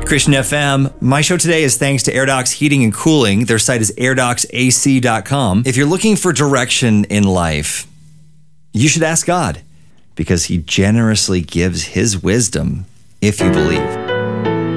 Christian FM. My show today is thanks to AirDocs Heating and Cooling. Their site is airdocsac.com. If you're looking for direction in life, you should ask God, because he generously gives his wisdom if you believe.